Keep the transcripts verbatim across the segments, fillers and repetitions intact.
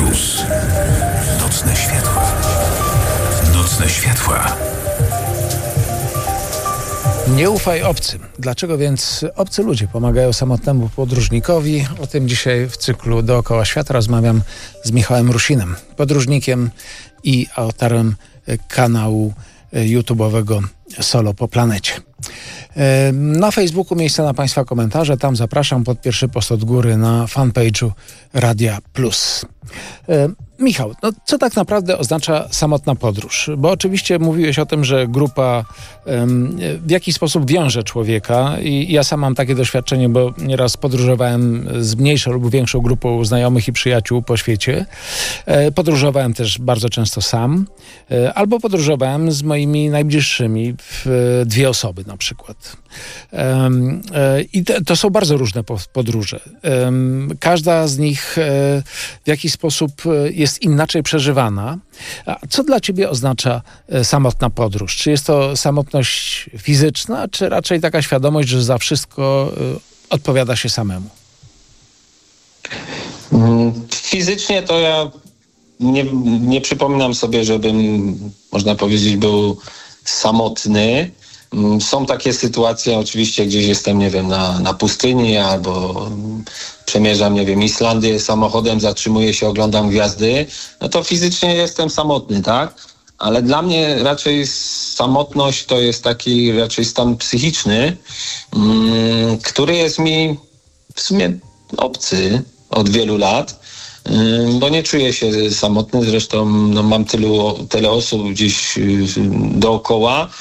Plus. Nocne światła. Nocne światła. Nie ufaj obcym. Dlaczego więc obcy ludzie pomagają samotnemu podróżnikowi? O tym dzisiaj w cyklu Dookoła Świata rozmawiam z Michałem Rusinem, podróżnikiem i autorem kanału YouTube'owego Solo po planecie. Na Facebooku miejsce na Państwa komentarze. Tam zapraszam pod pierwszy post od góry na fanpage'u Radia Plus. Michał, no co tak naprawdę oznacza samotna podróż? Bo oczywiście mówiłeś o tym, że grupa um, w jakiś sposób wiąże człowieka i ja sam mam takie doświadczenie, bo nieraz podróżowałem z mniejszą lub większą grupą znajomych i przyjaciół po świecie. E, podróżowałem też bardzo często sam, e, albo podróżowałem z moimi najbliższymi, w e, dwie osoby na przykład. E, e, I te, to są bardzo różne podróże. E, każda z nich e, w jakiś sposób jest inaczej przeżywana. A co dla ciebie oznacza e, samotna podróż? Czy jest to samotność fizyczna, czy raczej taka świadomość, że za wszystko e, odpowiada się samemu? Fizycznie to ja nie, nie przypominam sobie, żebym, można powiedzieć, był samotny. Są takie sytuacje, oczywiście gdzieś jestem, nie wiem, na, na pustyni albo przemierzam, nie wiem, Islandię samochodem, zatrzymuję się, oglądam gwiazdy, no to fizycznie jestem samotny, tak? Ale dla mnie raczej samotność to jest taki raczej stan psychiczny, mm, który jest mi w sumie obcy od wielu lat, bo nie czuję się samotny, zresztą no, mam tylu, tyle osób gdzieś dookoła,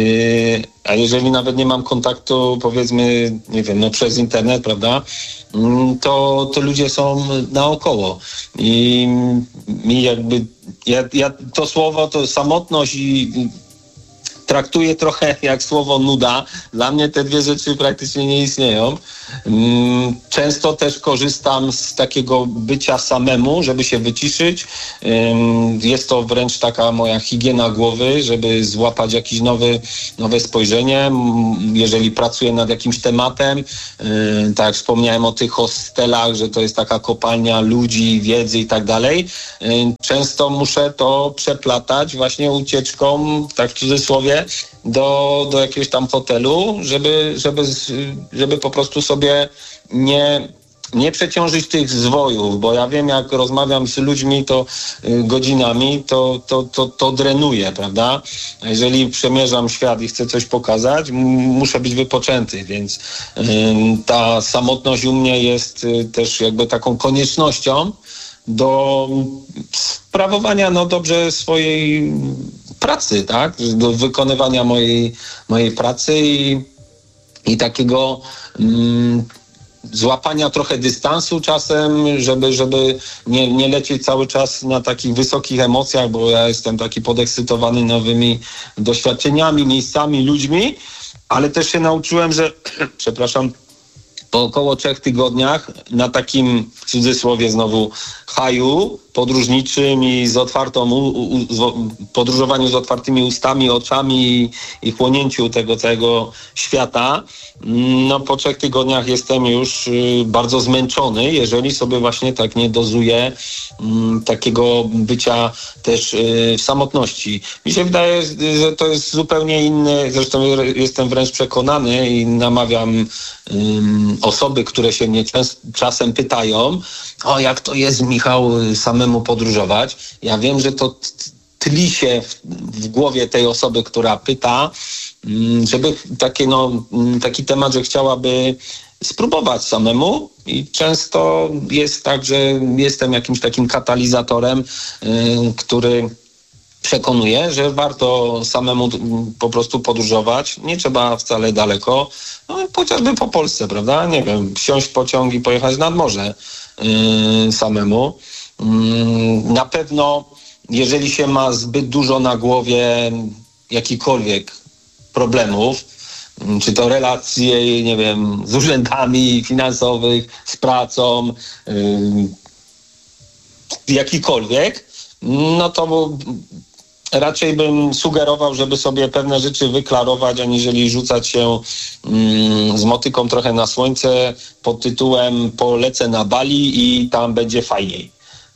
a jeżeli nawet nie mam kontaktu, powiedzmy, nie wiem, no przez internet, prawda, to, to ludzie są naokoło i mi jakby ja, ja to słowo, to samotność i traktuję trochę jak słowo nuda. Dla mnie te dwie rzeczy praktycznie nie istnieją. Często też korzystam z takiego bycia samemu, żeby się wyciszyć. Jest to wręcz taka moja higiena głowy, żeby złapać jakieś nowy, nowe spojrzenie. Jeżeli pracuję nad jakimś tematem, tak jak wspomniałem o tych hostelach, że to jest taka kopalnia ludzi, wiedzy i tak dalej, często muszę to przeplatać właśnie ucieczką, tak w cudzysłowie, do, do jakiegoś tam hotelu, żeby, żeby, żeby po prostu sobie nie, nie przeciążyć tych zwojów, bo ja wiem, jak rozmawiam z ludźmi, to y, godzinami, to, to, to, to drenuje, prawda? A jeżeli przemierzam świat i chcę coś pokazać, m- muszę być wypoczęty, więc y, ta samotność u mnie jest y, też jakby taką koniecznością do sprawowania no dobrze swojej pracy, tak? Do wykonywania mojej, mojej pracy i, i takiego mm, złapania trochę dystansu czasem, żeby, żeby nie, nie lecieć cały czas na takich wysokich emocjach, bo ja jestem taki podekscytowany nowymi doświadczeniami, miejscami, ludźmi, ale też się nauczyłem, że przepraszam, po około trzech tygodniach na takim, w cudzysłowie znowu, haju podróżniczym i z otwartą, u, u, z, podróżowaniu z otwartymi ustami, oczami i, i chłonięciu tego całego świata, no po trzech tygodniach jestem już y, bardzo zmęczony, jeżeli sobie właśnie tak nie dozuję y, takiego bycia też y, w samotności. Mi się wydaje, że to jest zupełnie inny, zresztą jestem wręcz przekonany i namawiam y, osoby, które się mnie czas, czasem pytają, o jak to jest, Michał, samemu podróżować. Ja wiem, że to tli się w, w głowie tej osoby, która pyta, żeby taki, no, taki temat, że chciałaby spróbować samemu i często jest tak, że jestem jakimś takim katalizatorem, który przekonuje, że warto samemu po prostu podróżować. Nie trzeba wcale daleko, no, chociażby po Polsce, prawda? Nie wiem, wsiąść w pociąg i pojechać nad morze yy, samemu. Yy, na pewno, jeżeli się ma zbyt dużo na głowie jakichkolwiek problemów, yy, czy to relacje, nie wiem, z urzędami finansowych, z pracą, yy, jakikolwiek, no to raczej bym sugerował, żeby sobie pewne rzeczy wyklarować, aniżeli rzucać się mm, z motyką trochę na słońce pod tytułem polecę na Bali i tam będzie fajniej.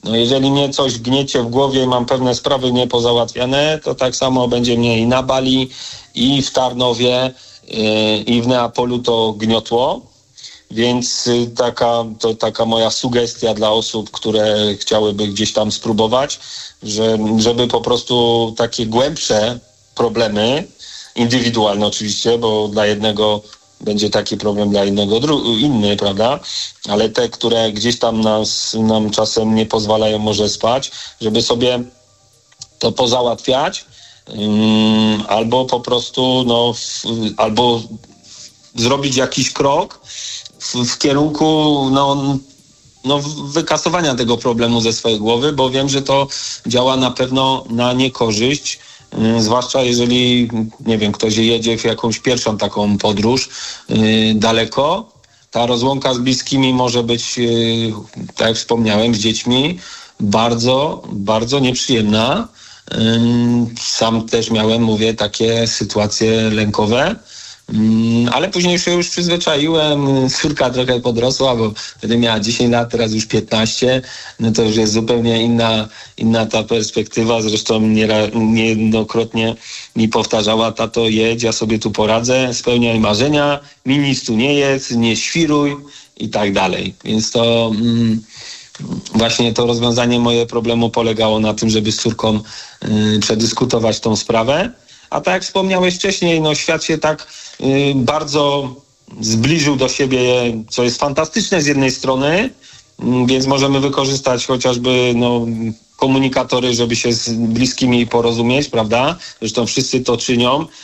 No jeżeli mnie coś gniecie w głowie i mam pewne sprawy niepozałatwiane, to tak samo będzie mnie i na Bali, i w Tarnowie, yy, i w Neapolu to gniotło. Więc yy, taka, to taka moja sugestia dla osób, które chciałyby gdzieś tam spróbować, że, żeby po prostu takie głębsze problemy, indywidualne oczywiście, bo dla jednego będzie taki problem, dla innego dru- inny, prawda? Ale te, które gdzieś tam nas, nam czasem nie pozwalają może spać, żeby sobie to pozałatwiać, um, albo po prostu no, w, albo zrobić jakiś krok w, w kierunku no, no, wykasowania tego problemu ze swojej głowy, bo wiem, że to działa na pewno na niekorzyść. Zwłaszcza jeżeli, nie wiem, ktoś jedzie w jakąś pierwszą taką podróż yy, daleko. Ta rozłąka z bliskimi może być, yy, tak jak wspomniałem, z dziećmi bardzo, bardzo nieprzyjemna. Yy, sam też miałem, mówię, takie sytuacje lękowe. Mm, ale później się już przyzwyczaiłem, córka trochę podrosła, bo wtedy miała dziesięć lat, teraz już piętnaście, no to już jest zupełnie inna, inna ta perspektywa, zresztą niejednokrotnie mi powtarzała: tato, jedź, ja sobie tu poradzę, spełniaj marzenia, mi nic tu nie jest, nie świruj i tak dalej, więc to mm, właśnie to rozwiązanie moje problemu polegało na tym, żeby z córką y, przedyskutować tą sprawę. A tak jak wspomniałeś wcześniej, no świat się tak y, bardzo zbliżył do siebie, co jest fantastyczne z jednej strony, y, więc możemy wykorzystać chociażby no, komunikatory, żeby się z bliskimi porozumieć, prawda? Zresztą wszyscy to czynią. Y,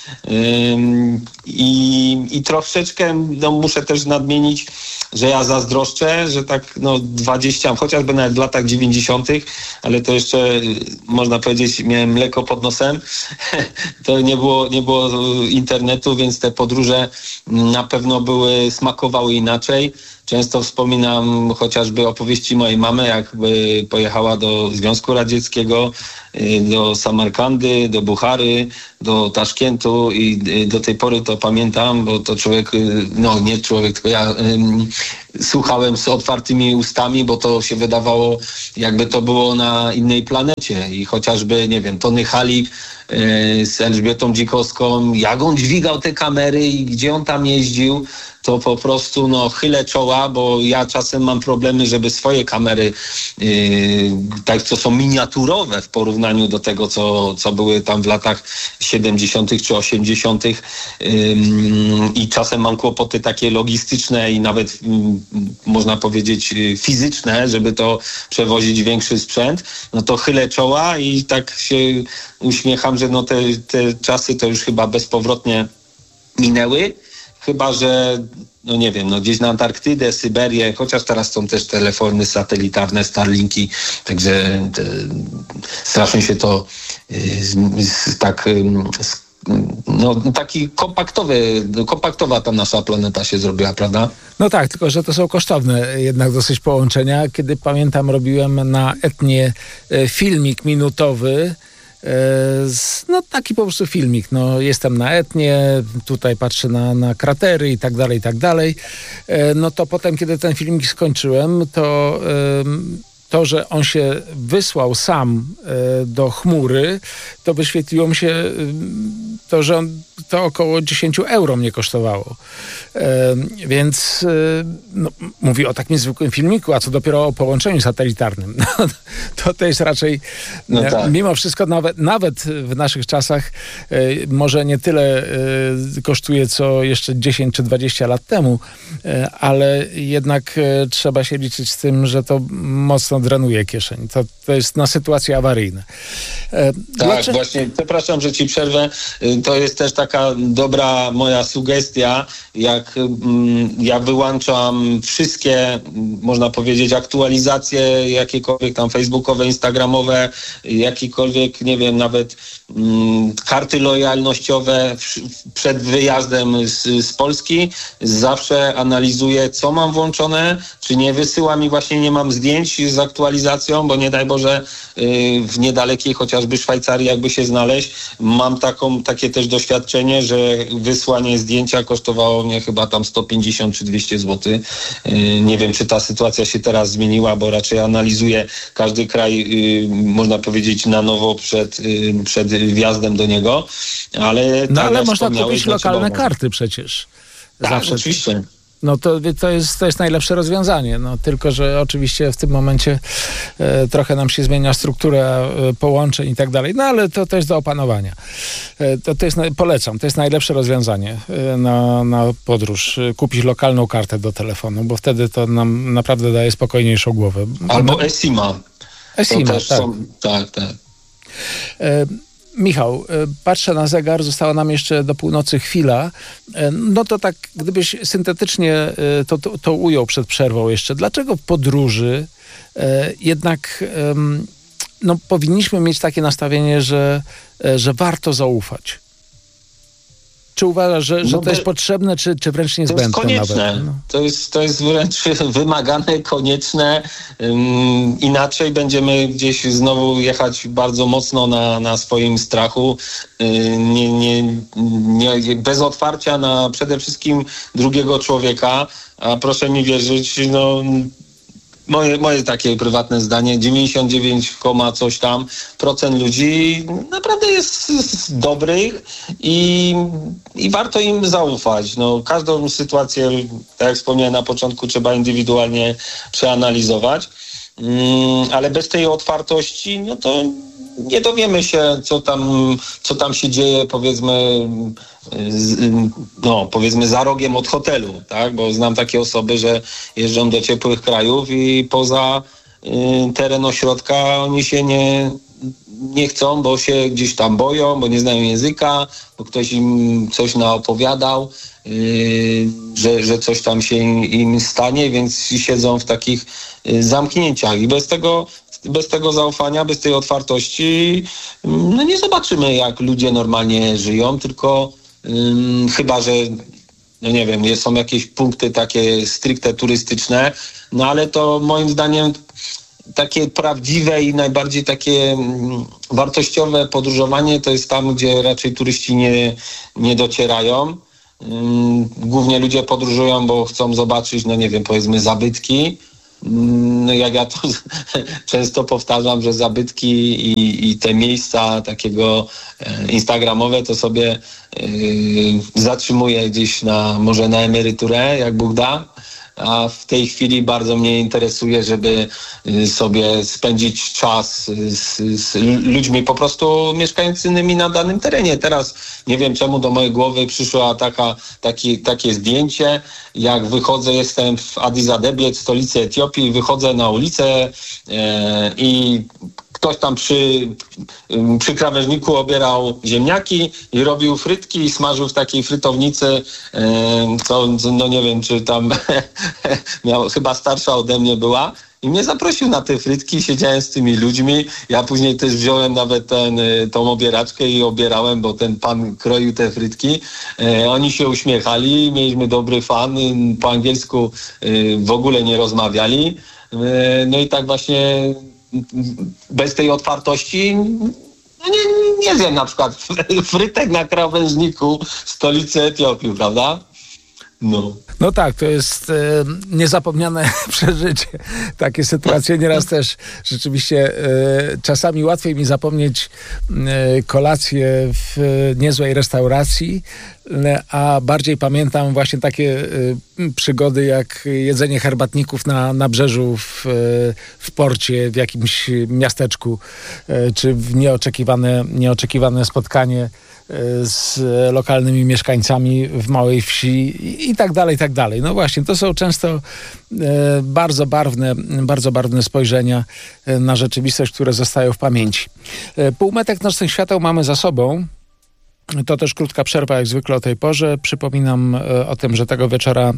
i, I troszeczkę no, muszę też nadmienić, że ja zazdroszczę, że tak no dwadzieścia, chociażby nawet w latach dziewięćdziesiątych, ale to jeszcze można powiedzieć, miałem mleko pod nosem, to nie było, nie było internetu, więc te podróże na pewno były, smakowały inaczej. Często wspominam chociażby opowieści mojej mamy, jak pojechała do Związku Radzieckiego, do Samarkandy, do Buchary, do Taszkentu i do tej pory to pamiętam, bo to człowiek, no nie człowiek, tylko ja um, słuchałem z otwartymi ustami, bo to się wydawało, jakby to było na innej planecie i chociażby, nie wiem, Tony Halik y, z Elżbietą Dzikowską, jak on dźwigał te kamery i gdzie on tam jeździł, to po prostu no chylę czoła, bo ja czasem mam problemy, żeby swoje kamery, yy, tak co są miniaturowe w porównaniu do tego, co, co były tam w latach siedemdziesiątych czy osiemdziesiątych Yy, i czasem mam kłopoty takie logistyczne i nawet yy, można powiedzieć yy, fizyczne, żeby to przewozić większy sprzęt, no to chylę czoła i tak się uśmiecham, że no te, te czasy to już chyba bezpowrotnie minęły. Chyba że, no nie wiem, no gdzieś na Antarktydę, Syberię, chociaż teraz są też telefony satelitarne, Starlinki, także te, strasznie się to y, tak, y, no taki kompaktowy, kompaktowa ta nasza planeta się zrobiła, prawda? No tak, tylko że to są kosztowne jednak dosyć połączenia. Kiedy pamiętam, robiłem na Etnie filmik minutowy, no taki po prostu filmik, no jestem na Etnie, tutaj patrzę na, na kratery i tak dalej, i tak dalej. No to potem, kiedy ten filmik skończyłem, to to, że on się wysłał sam do chmury, to wyświetliło mi się to, że on, to około dziesięć euro mnie kosztowało. Więc no, mówi o takim zwykłym filmiku, a co dopiero o połączeniu satelitarnym. No, to to jest raczej, no tak. Mimo wszystko nawet, nawet w naszych czasach może nie tyle kosztuje, co jeszcze dziesięć czy dwadzieścia lat temu, ale jednak trzeba się liczyć z tym, że to mocno drenuje kieszeń. To, to jest na sytuacje awaryjne. Tak, Dlaczego? Właśnie, przepraszam, że ci przerwę. To jest też taka dobra moja sugestia, jak mm, ja wyłączam wszystkie, można powiedzieć, aktualizacje jakiekolwiek tam facebookowe, instagramowe, jakiekolwiek, nie wiem, nawet mm, karty lojalnościowe w, przed wyjazdem z, z Polski. Zawsze analizuję, co mam włączone, czy nie wysyła mi właśnie, nie mam zdjęć z aktualizacją, bo nie daj Boże yy, w niedalekiej chociażby Szwajcarii jakby się znaleźć, mam taką takie też doświadczenie, że wysłanie zdjęcia kosztowało mnie chyba tam sto pięćdziesiąt czy dwieście złotych. Nie wiem, czy ta sytuacja się teraz zmieniła, bo raczej analizuję każdy kraj, można powiedzieć, na nowo przed, przed wjazdem do niego. Ale no tak ale można kupić lokalne karty przecież. Tak, zawsze. Oczywiście. No to, to, jest, to jest najlepsze rozwiązanie. No, tylko, że oczywiście w tym momencie e, trochę nam się zmienia struktura e, połączeń i tak dalej. No ale to, to jest do opanowania. E, to, to jest, polecam, to jest najlepsze rozwiązanie e, na, na podróż. E, kupić lokalną kartę do telefonu, bo wtedy to nam naprawdę daje spokojniejszą głowę. Albo eSIM-a. eSIM-a, tak. Są, tak, tak. E, Michał, patrzę na zegar, została nam jeszcze do północy chwila. No to tak, gdybyś syntetycznie to, to, to ujął przed przerwą jeszcze. Dlaczego w podróży jednak no, powinniśmy mieć takie nastawienie, że, że warto zaufać? Czy uważasz, że, że no to jest potrzebne, czy, czy wręcz niezbędne? To jest konieczne. Nawet? No. To, jest, to jest wręcz wymagane, konieczne. Um, inaczej będziemy gdzieś znowu jechać bardzo mocno na, na swoim strachu. Um, nie, nie, nie, bez otwarcia na przede wszystkim drugiego człowieka. A proszę mi wierzyć, no... Moje, moje takie prywatne zdanie, dziewięćdziesiąt dziewięć, coś tam procent ludzi naprawdę jest dobrych i, i warto im zaufać. No, każdą sytuację, tak jak wspomniałem na początku, trzeba indywidualnie przeanalizować, mm, ale bez tej otwartości, no to nie dowiemy się, co tam, co tam się dzieje, powiedzmy, no, powiedzmy za rogiem od hotelu, tak? Bo znam takie osoby, że jeżdżą do ciepłych krajów i poza y, teren ośrodka oni się nie, nie chcą, bo się gdzieś tam boją, bo nie znają języka, bo ktoś im coś naopowiadał, y, że, że coś tam się im, im stanie, więc siedzą w takich y, zamknięciach i bez tego Bez tego zaufania, bez tej otwartości, no nie zobaczymy, jak ludzie normalnie żyją, tylko um, chyba, że, no nie wiem, są jakieś punkty takie stricte turystyczne, no ale to moim zdaniem takie prawdziwe i najbardziej takie um, wartościowe podróżowanie to jest tam, gdzie raczej turyści nie, nie docierają. Um, głównie ludzie podróżują, bo chcą zobaczyć, no nie wiem, powiedzmy zabytki. No jak ja to często powtarzam, że zabytki i, i te miejsca takiego instagramowe to sobie yy, zatrzymuję gdzieś na, może na emeryturę, jak Bóg da, a w tej chwili bardzo mnie interesuje, żeby sobie spędzić czas z, z ludźmi po prostu mieszkającymi na danym terenie. Teraz nie wiem czemu do mojej głowy przyszło taka, taki, takie zdjęcie, jak wychodzę, jestem w Addis Abebie, stolicy Etiopii, wychodzę na ulicę e, i ktoś tam przy, przy krawężniku obierał ziemniaki i robił frytki i smażył w takiej frytownicy, co, no nie wiem, czy tam miał, chyba starsza ode mnie była. I mnie zaprosił na te frytki, siedziałem z tymi ludźmi. Ja później też wziąłem nawet ten, tą obieraczkę i obierałem, bo ten pan kroił te frytki. E, oni się uśmiechali, mieliśmy dobry fan, po angielsku e, w ogóle nie rozmawiali. E, no i tak właśnie bez tej otwartości no nie, nie zjem na przykład frytek na krawężniku stolicy Etiopii, prawda? No. No tak, to jest e, niezapomniane przeżycie. Takie sytuacje nieraz też rzeczywiście e, czasami łatwiej mi zapomnieć e, kolację w e, niezłej restauracji, e, a bardziej pamiętam właśnie takie e, przygody jak jedzenie herbatników na nabrzeżu w, e, w porcie, w jakimś miasteczku, e, czy w nieoczekiwane, nieoczekiwane spotkanie z lokalnymi mieszkańcami w małej wsi i, i tak dalej, i tak dalej. No właśnie, to są często e, bardzo barwne, bardzo barwne spojrzenia na rzeczywistość, które zostają w pamięci. E, półmetek nocnych świateł mamy za sobą. To też krótka przerwa, jak zwykle o tej porze. Przypominam e, o tym, że tego wieczora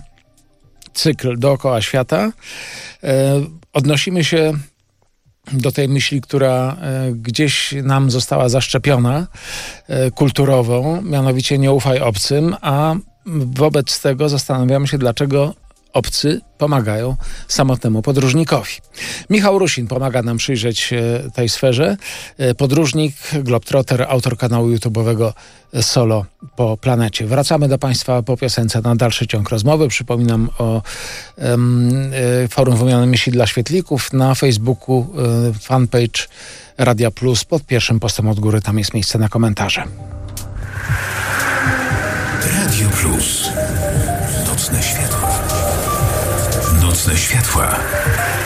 cykl Dookoła Świata. E, odnosimy się do tej myśli, która e, gdzieś nam została zaszczepiona e, kulturową, mianowicie nie ufaj obcym, a wobec tego zastanawiamy się, dlaczego obcy pomagają samotnemu podróżnikowi. Michał Rusin pomaga nam przyjrzeć się tej sferze. Podróżnik, globetrotter, autor kanału YouTube'owego Solo po planecie. Wracamy do Państwa po piosence na dalszy ciąg rozmowy. Przypominam o um, Forum Wymiany Myśli dla Świetlików na Facebooku, y, fanpage Radia Plus. Pod pierwszym postem od góry tam jest miejsce na komentarze. Radio Plus. Nocne światła. Nocne światła.